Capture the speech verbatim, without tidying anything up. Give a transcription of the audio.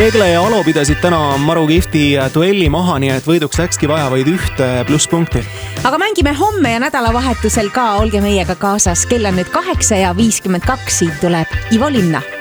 Egle ja Alo pidasid täna Maru Gifti duelli maha, nii et võiduks läkski vaja vaid ühte plusspunkti. Aga mängime homme ja nädalavahetusel ka, olge meiega kaasas. Kell on nüüd kaheksa ja viiskümmend kaks, siit tuleb Ivo Linna.